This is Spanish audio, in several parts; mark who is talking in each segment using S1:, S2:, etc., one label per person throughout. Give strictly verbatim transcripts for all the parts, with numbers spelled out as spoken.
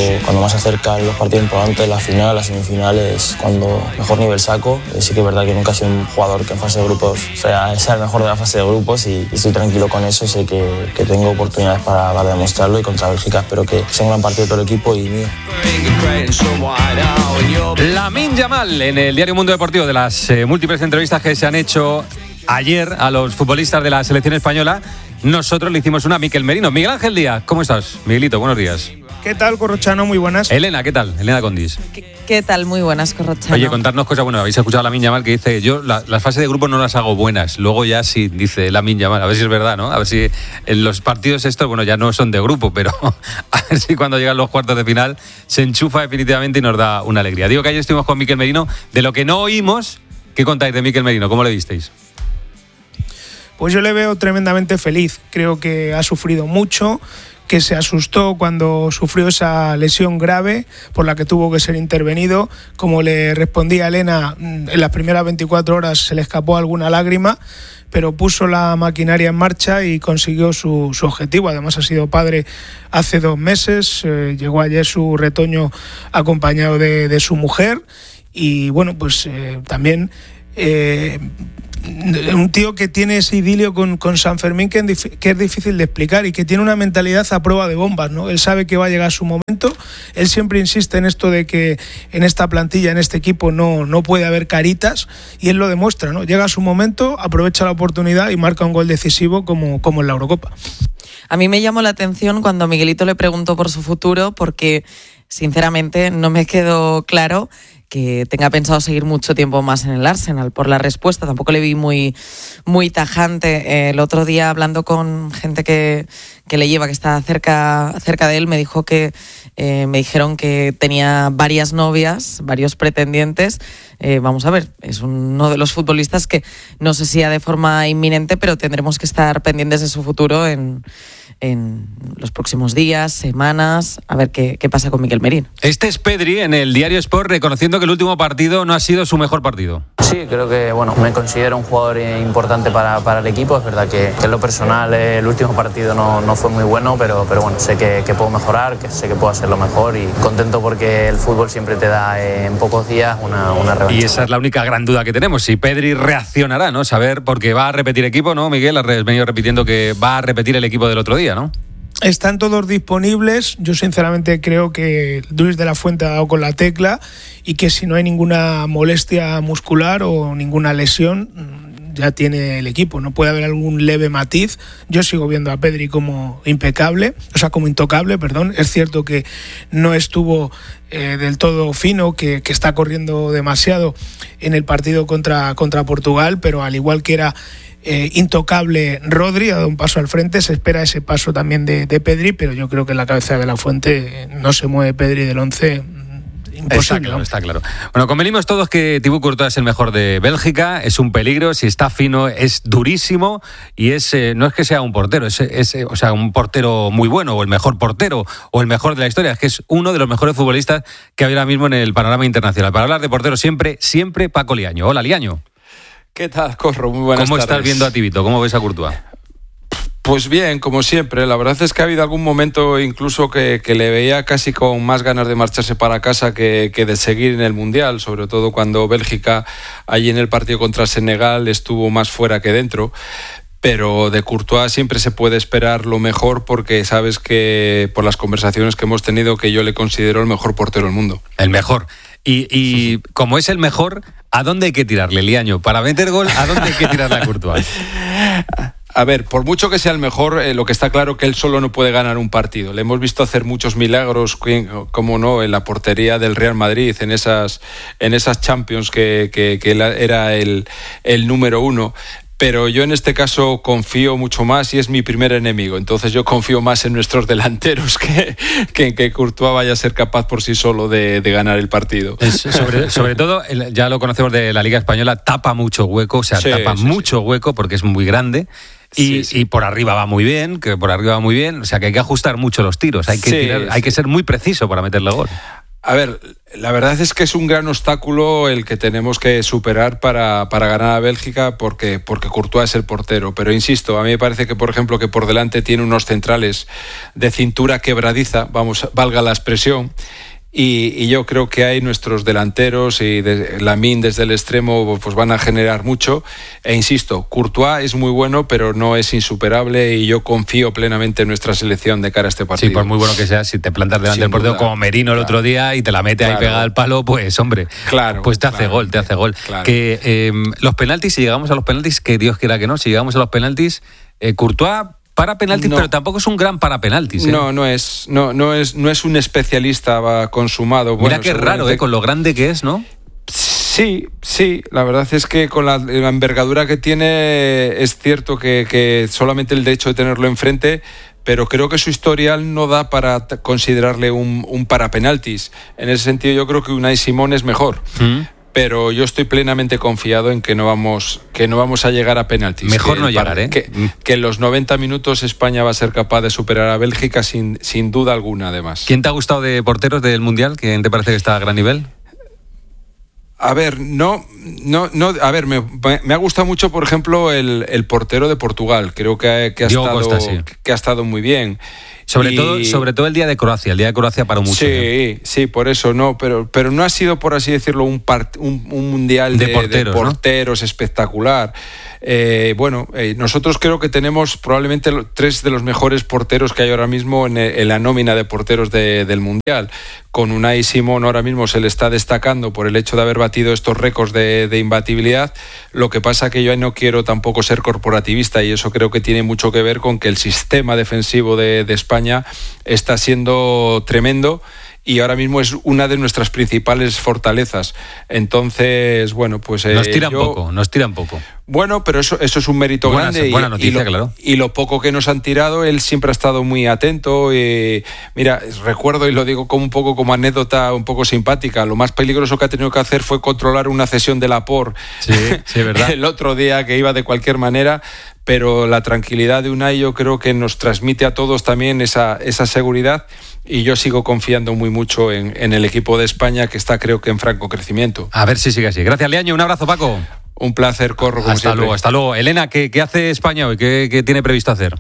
S1: cuando más se acercan los partidos importantes, la final, las semifinales, cuando mejor nivel saco. Eh, sí que es verdad que nunca he sido un jugador que en fase de grupos sea, sea el mejor de la fase de grupos y, y estoy tranquilo con eso y sé que, que tengo oportunidades para, para demostrarlo y contra Bélgica espero que sea un gran partido de todo el equipo y mío.
S2: Lamine Yamal en el Diario Mundo Deportivo, de las eh, múltiples entrevistas que se han hecho ayer a los futbolistas de la selección española, nosotros le hicimos una a Miquel Merino. Miguel Ángel Díaz, ¿cómo estás? Miguelito, buenos días.
S3: ¿Qué tal, Corrochano? Muy buenas.
S2: Elena, ¿qué tal? Elena Condis.
S4: ¿Qué, qué tal? Muy buenas, Corrochano.
S2: Oye, contarnos cosas. Bueno, habéis escuchado a Lamine Yamal que dice, yo la, las fases de grupo no las hago buenas. Luego ya sí, dice Lamine Yamal. A ver si es verdad, ¿no? A ver si en los partidos estos, bueno, ya no son de grupo, pero a ver si cuando llegan los cuartos de final se enchufa definitivamente y nos da una alegría. Digo que ayer estuvimos con Miquel Merino. De lo que no oímos, ¿qué contáis de Miquel Merino? ¿Cómo le visteis?
S3: Pues yo le veo tremendamente feliz. Creo que ha sufrido mucho, que se asustó cuando sufrió esa lesión grave por la que tuvo que ser intervenido. Como le respondía Elena, en las primeras veinticuatro horas se le escapó alguna lágrima, pero puso la maquinaria en marcha y consiguió su, su objetivo. Además ha sido padre hace dos meses, eh, llegó ayer su retoño acompañado de, de su mujer y bueno, pues eh, también... Eh, un tío que tiene ese idilio con, con San Fermín que, que es difícil de explicar y que tiene una mentalidad a prueba de bombas, ¿no? Él sabe que va a llegar su momento, él siempre insiste en esto de que en esta plantilla, en este equipo no, no puede haber caritas y él lo demuestra, ¿no? Llega su momento, aprovecha la oportunidad y marca un gol decisivo como, como en la Eurocopa.
S4: A mí me llamó la atención cuando Miguelito le preguntó por su futuro porque sinceramente no me quedó claro que tenga pensado seguir mucho tiempo más en el Arsenal. Por la respuesta tampoco le vi muy, muy tajante. El otro día, hablando con gente que, que le lleva, que está cerca, cerca de él, me dijo que eh, me dijeron que tenía varias novias, varios pretendientes. Eh, vamos a ver, es uno de los futbolistas que no sé si ya de forma inminente, pero tendremos que estar pendientes de su futuro en, en los próximos días, semanas, a ver qué, qué pasa con Miquel Merino.
S2: Este es Pedri en el Diario Sport reconociendo que el último partido no ha sido su mejor partido.
S5: Sí, creo que bueno, me considero un jugador importante para, para el equipo. Es verdad que, que en lo personal el último partido no, no fue muy bueno, pero, pero bueno, sé que, que puedo mejorar, que sé que puedo hacerlo mejor y contento porque el fútbol siempre te da eh, en pocos días una, una revancha.
S2: Y esa es la única gran duda que tenemos, si Pedri reaccionará, ¿no? Saber, porque va a repetir equipo, ¿no, Miguel? Has venido repitiendo que va a repetir el equipo del otro día, ¿no?
S3: Están todos disponibles. Yo sinceramente creo que Luis de la Fuente ha dado con la tecla y que si no hay ninguna molestia muscular o ninguna lesión ya tiene el equipo. No puede haber algún leve matiz. Yo sigo viendo a Pedri como impecable, o sea, como intocable, perdón. Es cierto que no estuvo eh, del todo fino, que, que está corriendo demasiado en el partido contra, contra Portugal, pero al igual que era Eh, intocable Rodri, ha dado un paso al frente, se espera ese paso también de, de Pedri, pero yo creo que en la cabeza de la Fuente eh, no se mueve Pedri del once. Imposible.
S2: Está claro, está claro. Bueno, convenimos todos que Thibaut Courtois es el mejor de Bélgica, es un peligro, si está fino es durísimo y es eh, no es que sea un portero, es, es o sea, un portero muy bueno o el mejor portero o el mejor de la historia, es que es uno de los mejores futbolistas que hay ahora mismo en el panorama internacional. Para hablar de portero siempre, siempre Paco Liaño. Hola, Liaño.
S6: ¿Qué tal, Corro? Muy buenas
S2: ¿Cómo
S6: tardes.
S2: estás viendo a Tibito? ¿Cómo ves a Courtois?
S6: Pues bien, como siempre. La verdad es que ha habido algún momento incluso que, que le veía casi con más ganas de marcharse para casa que, que de seguir en el Mundial, sobre todo cuando Bélgica, allí en el partido contra Senegal, estuvo más fuera que dentro. Pero de Courtois siempre se puede esperar lo mejor porque sabes que, por las conversaciones que hemos tenido, que yo le considero el mejor portero del mundo.
S2: El mejor. Y, y como es el mejor, ¿a dónde hay que tirarle, Liaño? Para meter gol, ¿a dónde hay que tirarle a Courtois?
S6: A ver, por mucho que sea el mejor, eh, lo que está claro que él solo no puede ganar un partido. Le hemos visto hacer muchos milagros, como no, en la portería del Real Madrid, en esas, en esas Champions que, que, que él era el, el número uno. Pero yo en este caso confío mucho más y es mi primer enemigo. Entonces yo confío más en nuestros delanteros que, que en que Courtois vaya a ser capaz por sí solo de, de ganar el partido.
S2: Es sobre, sobre todo, ya lo conocemos de la Liga Española, tapa mucho hueco, o sea, sí, tapa sí, mucho sí. hueco porque es muy grande. Y, sí, sí. y por arriba va muy bien, que por arriba va muy bien, o sea que hay que ajustar mucho los tiros, hay que, sí, tirar, sí. hay que ser muy preciso para meterle gol.
S6: A ver, la verdad es que es un gran obstáculo el que tenemos que superar para, para ganar a Bélgica porque, porque Courtois es el portero. Pero insisto, a mí me parece que, por ejemplo, que por delante tiene unos centrales de cintura quebradiza, vamos, valga la expresión. Y, y yo creo que ahí nuestros delanteros y de, Lamine desde el extremo pues van a generar mucho. E insisto, Courtois es muy bueno, pero no es insuperable y yo confío plenamente en nuestra selección de cara a este partido.
S2: Sí, por muy bueno que sea, si te plantas delante del portero como Merino el claro. otro día y te la mete claro. ahí pegada al palo, pues hombre, claro, pues te hace claro. gol, te hace gol. Claro. Que eh, los penaltis, si llegamos a los penaltis, que Dios quiera que no, si llegamos a los penaltis, eh, Courtois para penaltis, no. pero tampoco es un gran para penaltis. ¿eh?
S6: No, no es, no, no es, no es un especialista consumado.
S2: Mira bueno, qué raro, ¿eh? Con lo grande que es, ¿no?
S6: Sí, sí, la verdad es que con la, la envergadura que tiene es cierto que, que solamente el hecho de tenerlo enfrente, pero creo que su historial no da para t- considerarle un, un para penaltis. En ese sentido yo creo que Unai Simón es mejor. ¿Mm? Pero yo estoy plenamente confiado en que no vamos, que no vamos a llegar a penaltis.
S2: Mejor
S6: que,
S2: no llegar, ¿eh?
S6: Que, que en los noventa minutos España va a ser capaz de superar a Bélgica sin, sin duda alguna, además.
S2: ¿Quién te ha gustado de porteros del Mundial? ¿Quién te parece que está a gran nivel?
S6: A ver, no, no, no, a ver, me, me ha gustado mucho, por ejemplo, el, el portero de Portugal. Creo que ha, que ha, estado,
S2: Costa, sí.
S6: que ha estado muy bien.
S2: Sobre
S6: y...
S2: todo, sobre todo el día de Croacia. El día de Croacia paró mucho.
S6: Sí,
S2: ¿eh?
S6: sí, por eso no, pero, pero no ha sido, por así decirlo, un, part, un, un mundial de, de porteros, de porteros ¿no? espectacular. Eh, bueno, eh, nosotros creo que tenemos probablemente tres de los mejores porteros que hay ahora mismo en, en la nómina de porteros de, del mundial. Con Unai Simón ahora mismo se le está destacando por el hecho de haber batido estos récords de, de imbatibilidad. Lo que pasa que yo no quiero tampoco ser corporativista y eso creo que tiene mucho que ver con que el sistema defensivo de, de España está siendo tremendo y ahora mismo es una de nuestras principales fortalezas. Entonces, bueno, pues... Eh,
S2: nos tiran
S6: yo,
S2: poco, nos tiran poco.
S6: Bueno, pero eso, eso es un mérito
S2: buena,
S6: grande.
S2: Buena
S6: y,
S2: noticia,
S6: y lo,
S2: claro.
S6: Y lo poco que nos han tirado, él siempre ha estado muy atento. Y, mira, recuerdo, y lo digo como un poco como anécdota un poco simpática, lo más peligroso que ha tenido que hacer fue controlar una cesión de Laporte.
S2: Sí, sí, verdad.
S6: El otro día, que iba de cualquier manera... pero la tranquilidad de Unai yo creo que nos transmite a todos también esa, esa seguridad y yo sigo confiando muy mucho en, en el equipo de España que está creo que en franco crecimiento.
S2: A ver si sigue así. Gracias, Leaño. Un abrazo, Paco.
S6: Un placer, Corro. Como
S2: hasta
S6: siempre.
S2: luego, hasta luego. Elena, ¿qué, qué hace España hoy? ¿Qué, qué tiene previsto hacer?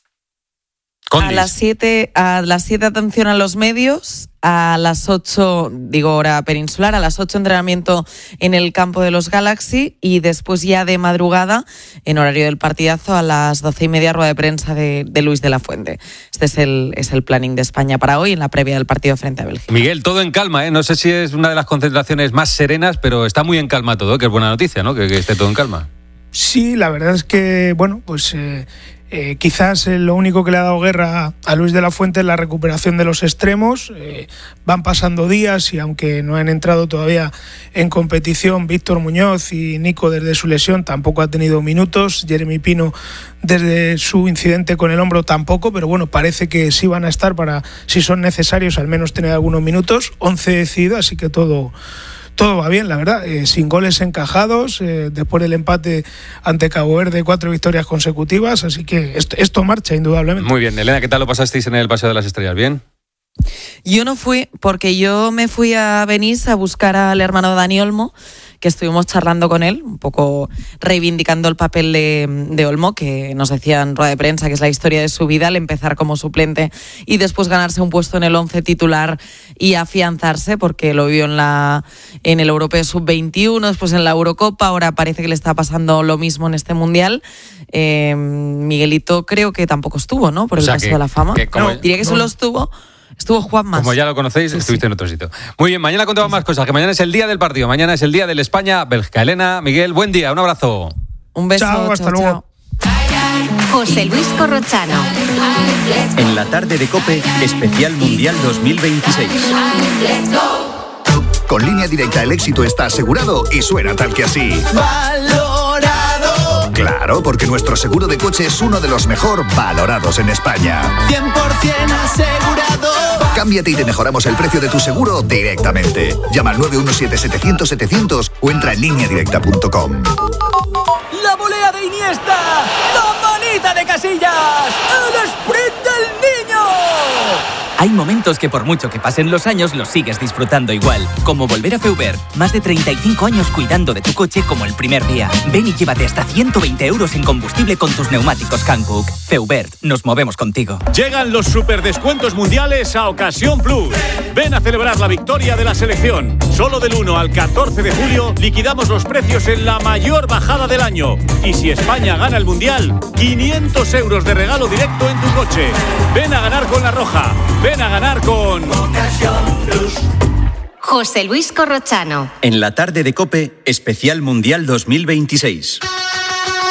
S4: Condis. A las siete, a las siete atención a los medios, a las ocho, digo hora peninsular, a las ocho entrenamiento en el campo de los Galaxy y después ya de madrugada, en horario del partidazo, a las doce y media rueda de prensa de, de Luis de la Fuente. Este es el, es el planning de España para hoy en la previa del partido frente a Bélgica.
S2: Miguel, todo en calma, ¿eh? No sé si es una de las concentraciones más serenas, pero está muy en calma todo, que es buena noticia, ¿no? Que, que esté todo en calma.
S3: Sí, la verdad es que, bueno, pues... Eh... Eh, quizás eh, lo único que le ha dado guerra a Luis de la Fuente es la recuperación de los extremos. Eh, van pasando días y aunque no han entrado todavía en competición, Víctor Muñoz y Nico desde su lesión tampoco ha tenido minutos. Jeremy Pino desde su incidente con el hombro tampoco, pero bueno, parece que sí van a estar para, si son necesarios, al menos tener algunos minutos. once decidido, así que todo... Todo va bien, la verdad, eh, sin goles encajados, eh, después del empate ante Cabo Verde, cuatro victorias consecutivas, así que esto, esto marcha indudablemente.
S2: Muy bien, Elena, ¿qué tal lo pasasteis en el Paseo de las Estrellas? ¿Bien?
S4: Yo no fui, porque yo me fui a Benís a buscar al hermano de Dani Olmo, que estuvimos charlando con él, un poco reivindicando el papel de, de Olmo, que nos decía en rueda de prensa que es la historia de su vida, al empezar como suplente y después ganarse un puesto en el once titular y afianzarse, porque lo vio en la en el Europeo sub veintiuno, después en la Eurocopa, ahora parece que le está pasando lo mismo en este Mundial. Eh, Miguelito creo que tampoco estuvo, ¿no? Por el o sea, Paseo que, de la Fama. Que como, no, diría que no. solo estuvo... Estuvo Juan más.
S2: Como ya lo conocéis, sí, estuviste sí. en otro sitio. Muy bien, mañana contamos sí, más cosas, que mañana es el día del partido. Mañana es el día del España-Bélgica. Elena, Miguel, buen día, un abrazo.
S4: Un beso,
S3: chao, hasta chao, luego.
S7: Chao. José Luis Corrochano.
S8: En la tarde de COPE, especial Mundial dos mil veintiséis.
S9: Con Línea Directa el éxito está asegurado y suena tal que así.
S10: Valorado.
S9: Claro, porque nuestro seguro de coche es uno de los mejor valorados en España.
S10: cien por ciento asegurado.
S9: Cámbiate y te mejoramos el precio de tu seguro directamente. Llama al nueve uno siete, setecientos, setecientos o entra en línea directa punto com.
S10: La volea de Iniesta. La manita de Casillas. El sprint del niño.
S11: Hay momentos que por mucho que pasen los años los sigues disfrutando igual. Como volver a Feubert. Más de treinta y cinco años cuidando de tu coche como el primer día. Ven y llévate hasta ciento veinte euros en combustible con tus neumáticos Hankook. Feubert. Nos movemos contigo.
S12: Llegan los superdescuentos mundiales a Ocasión Plus. Ven a celebrar la victoria de la selección. Solo del uno al catorce de julio liquidamos los precios en la mayor bajada del año. Y si España gana el Mundial, quinientos euros de regalo directo en tu coche. Ven a ganar con La Roja. Ven a ganar con Ocasión Plus.
S7: José Luis Corrochano.
S8: En la tarde de COPE, especial Mundial dos mil veintiséis.